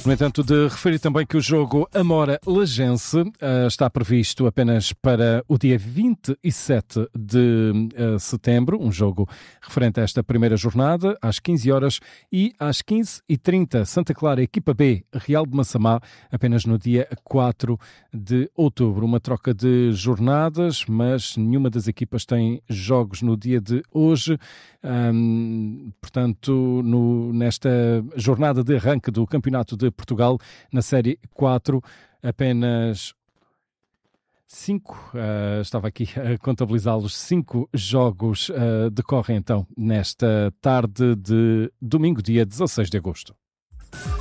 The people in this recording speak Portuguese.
No entanto, de referir também que o jogo Amora-Lagense está previsto apenas para o dia 27 de setembro, um jogo referente a esta primeira jornada, às 15 horas e às 15h30, Santa Clara, equipa B, Real de Massamá, apenas no dia 4 de outubro. Uma troca de jornadas, mas nenhuma das equipas tem jogos no dia de hoje. Portanto, nesta jornada de arranque do Campeonato de Portugal, na Série 4, apenas 5, estava aqui a contabilizá-los, 5 jogos decorrem então nesta tarde de domingo, dia 16 de agosto.